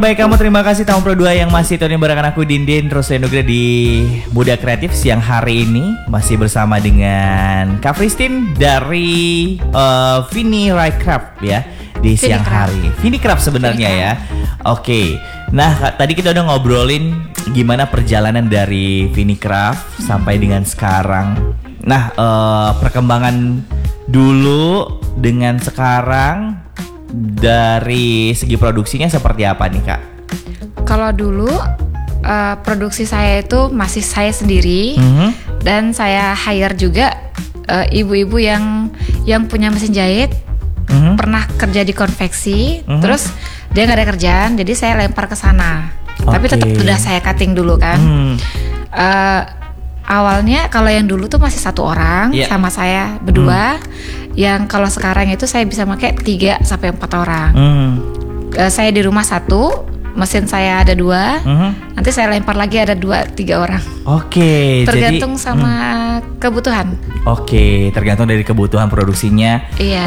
Baik, kamu terima kasih Tamu Pro 2 yang masih tune bareng aku Dindin Rosli Nugra di Muda Kreatif siang hari ini. Masih bersama dengan Kak Christine dari Vini Craft ya di siang hari. Vini Craft sebenarnya ya. Oke. Nah, tadi kita udah ngobrolin gimana perjalanan dari Vini Craft sampai dengan sekarang. Nah, perkembangan dulu dengan sekarang dari segi produksinya seperti apa nih Kak? Kalau dulu produksi saya itu masih saya sendiri dan saya hire juga ibu-ibu yang punya mesin jahit, pernah kerja di konveksi, terus dia nggak ada kerjaan, jadi saya lempar ke sana. Tapi tetap udah saya cutting dulu kan. Awalnya kalau yang dulu tuh masih satu orang sama saya berdua. Yang kalau sekarang itu saya bisa pakai 3 sampai 4 orang. Saya di rumah 1, mesin saya ada 2. Nanti saya lempar lagi ada 2-3 orang. Oke. Tergantung sama kebutuhan. Oke, tergantung dari kebutuhan produksinya. Iya.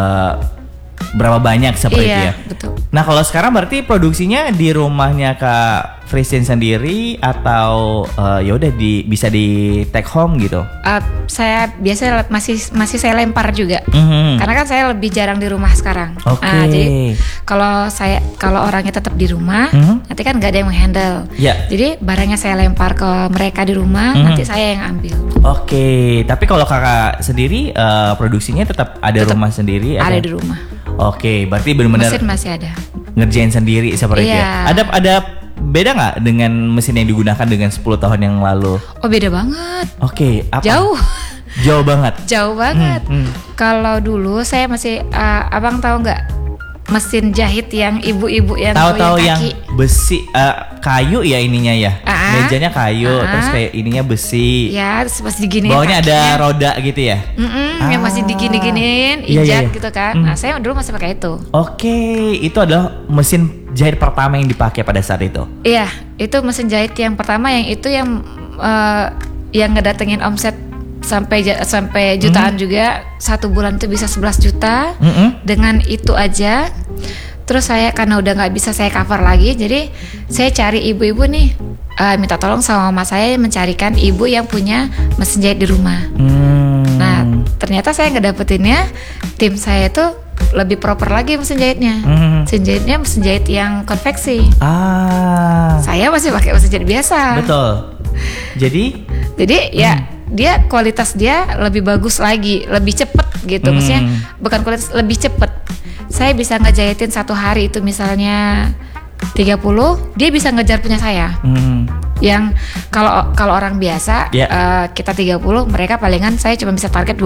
Berapa banyak seperti itu ya. Betul. Nah, kalau sekarang berarti produksinya di rumahnya Kak Christine sendiri atau ya udah bisa di take home gitu? Saya biasa masih saya lempar juga. Karena kan saya lebih jarang di rumah sekarang. Jadi kalau orangnya tetap di rumah, nanti kan nggak ada yang menghandle. Jadi barangnya saya lempar ke mereka di rumah, nanti saya yang ambil. Oke, tapi kalau Kakak sendiri produksinya tetap rumah sendiri? Ada di rumah. Oke, berarti benar-benar mesin masih ada. Ngerjain sendiri seperti itu ya. Ada beda nggak dengan mesin yang digunakan dengan 10 tahun yang lalu? Oh, beda banget. Oke, apa? Jauh banget. Jauh banget. Kalau dulu saya masih abang tahu nggak mesin jahit yang ibu-ibu yang tahu yang besi kayu ya ininya ya. Mejanya kayu terus kayak ininya besi. Ya, terus masih diginiin. Bawahnya ada roda gitu ya. Yang masih diginiin, injak gitu kan. Nah, saya dulu masih pakai itu. Oke, itu adalah mesin jahit pertama yang dipakai pada saat itu. Iya, itu mesin jahit yang pertama yang ngedatengin omset sampai jutaan juga. 1 bulan itu bisa 11 juta dengan itu aja. Terus saya karena udah nggak bisa saya cover lagi, jadi saya cari ibu-ibu nih, minta tolong sama mama saya mencarikan ibu yang punya mesin jahit di rumah. Nah, ternyata saya ngedapetinnya, tim saya tuh lebih proper lagi mesin jahitnya. Mesin jahitnya mesin jahit yang konveksi. Saya masih pakai mesin jahit biasa. Betul. Jadi ya dia kualitas dia lebih bagus lagi, lebih cepet gitu. Maksudnya bukan kualitas, lebih cepet. Saya bisa ngejahitin 1 hari itu misalnya 30, dia bisa ngejar punya saya. Yang kalau orang biasa kita 30, mereka palingan saya cuma bisa target